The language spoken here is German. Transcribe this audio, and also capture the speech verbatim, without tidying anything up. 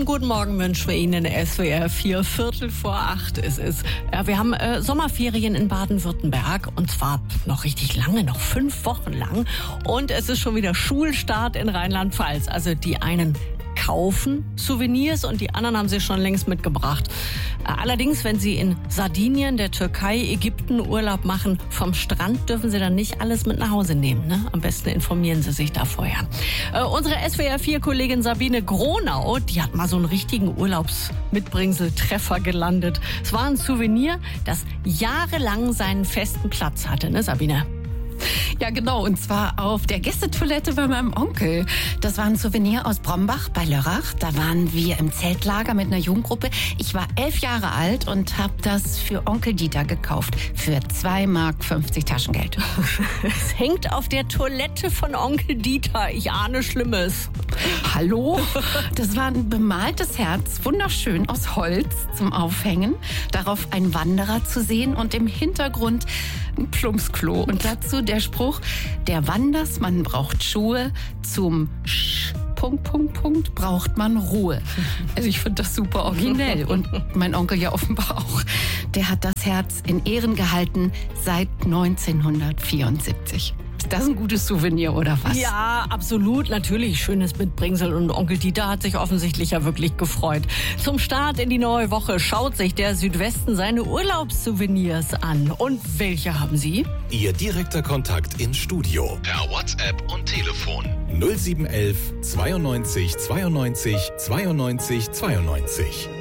guten Morgen wünschen wir Ihnen S W R vier, Viertel vor acht ist es. Ja, wir haben äh, Sommerferien in Baden-Württemberg und zwar noch richtig lange, noch fünf Wochen lang. Und es ist schon wieder Schulstart in Rheinland-Pfalz. Also die einen kaufen Souvenirs und die anderen haben sie schon längst mitgebracht. Allerdings, wenn Sie in Sardinien, der Türkei, Ägypten Urlaub machen, vom Strand dürfen Sie dann nicht alles mit nach Hause nehmen. Ne? Am besten informieren Sie sich da vorher. Äh, unsere S W R vier Kollegin Sabine Gronau, die hat mal so einen richtigen Urlaubsmitbringseltreffer gelandet. Es war ein Souvenir, das jahrelang seinen festen Platz hatte, ne Sabine? Ja, genau. Und zwar auf der Gästetoilette bei meinem Onkel. Das war ein Souvenir aus Brombach bei Lörrach. Da waren wir im Zeltlager mit einer Jugendgruppe. Ich war elf Jahre alt und habe das für Onkel Dieter gekauft. Für zwei Mark fünfzig Taschengeld. Es hängt auf der Toilette von Onkel Dieter. Ich ahne Schlimmes. Hallo? Das war ein bemaltes Herz, wunderschön aus Holz zum Aufhängen. Darauf ein Wanderer zu sehen und im Hintergrund ein Plumpsklo. Und dazu der Spruch, der Wandersmann braucht Schuhe, zum Sch Punkt, Punkt, Punkt, braucht man Ruhe. Also ich finde das super originell und mein Onkel ja offenbar auch. Der hat das Herz in Ehren gehalten seit neunzehnhundertvierundsiebzig. Ist das ein gutes Souvenir oder was? Ja, absolut. Natürlich schönes Mitbringsel und Onkel Dieter hat sich offensichtlich ja wirklich gefreut. Zum Start in die neue Woche schaut sich der Südwesten seine Urlaubssouvenirs an. Und welche haben Sie? Ihr direkter Kontakt ins Studio. Per WhatsApp und Telefon. null sieben eins eins zweiundneunzig zweiundneunzig zweiundneunzig zweiundneunzig.